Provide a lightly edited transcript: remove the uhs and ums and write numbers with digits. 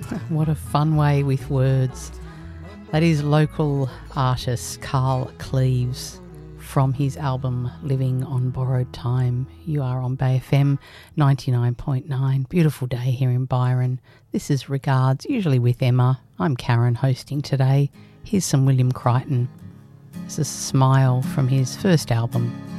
What a fun way with words. That is local artist Carl Cleves from his album Living on Borrowed Time. You are on Bay FM 99.9. Beautiful day here in Byron. This is Regards, usually with Emma. I'm Karen hosting today. Here's some William Crichton. This is Smile from his first album,